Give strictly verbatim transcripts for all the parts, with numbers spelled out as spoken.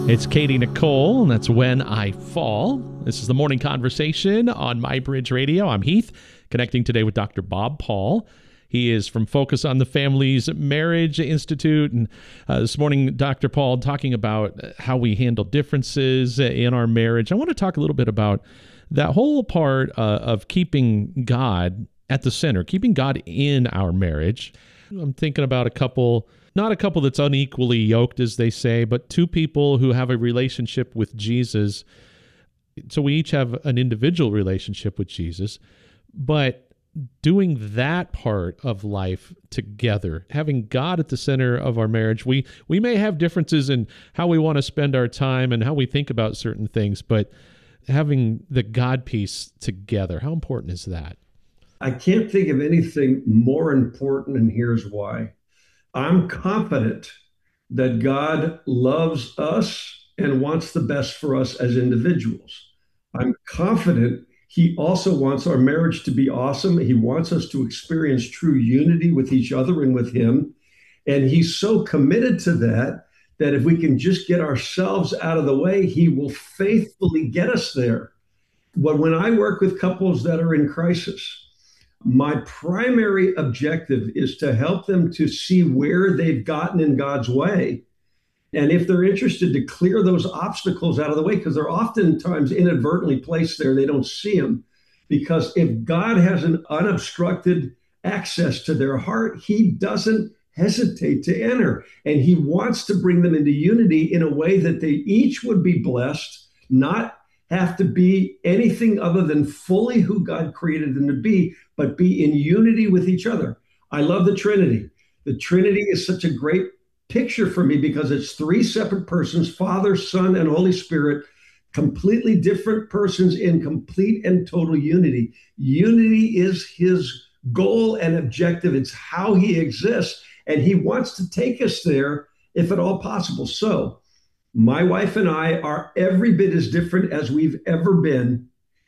It's Katie Nicole, and that's When I Fall. This is the Morning Conversation on MyBridge Radio. I'm Heath, connecting today with Doctor Bob Paul. He is from Focus on the Family's Marriage Institute. And uh, this morning, Doctor Paul talking about how we handle differences in our marriage. I want to talk a little bit about that whole part uh, of keeping God at the center, keeping God in our marriage. I'm thinking about a couple, not a couple that's unequally yoked, as they say, but two people who have a relationship with Jesus. So we each have an individual relationship with Jesus, but doing that part of life together, having God at the center of our marriage. We we may have differences in how we want to spend our time and how we think about certain things, but having the God piece together, how important is that? I can't think of anything more important, and here's why. I'm confident that God loves us and wants the best for us as individuals. I'm confident He also wants our marriage to be awesome. He wants us to experience true unity with each other and with Him. And He's so committed to that, that if we can just get ourselves out of the way, He will faithfully get us there. But when I work with couples that are in crisis, my primary objective is to help them to see where they've gotten in God's way. And if they're interested, to clear those obstacles out of the way, because they're oftentimes inadvertently placed there. They don't see them. Because if God has an unobstructed access to their heart, He doesn't hesitate to enter. And He wants to bring them into unity in a way that they each would be blessed, not have to be anything other than fully who God created them to be, but be in unity with each other. I love the Trinity. The Trinity is such a great picture for me because it's three separate persons, Father, Son, and Holy Spirit, completely different persons in complete and total unity. Unity is His goal and objective. It's how He exists, and He wants to take us there if at all possible. So my wife and I are every bit as different as we've ever been.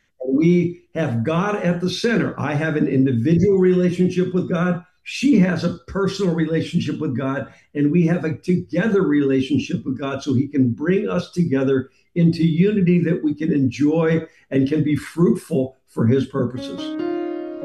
We have God at the center. I have an individual relationship with God. She has a personal relationship with God, and we have a together relationship with God so He can bring us together into unity that we can enjoy and can be fruitful for His purposes.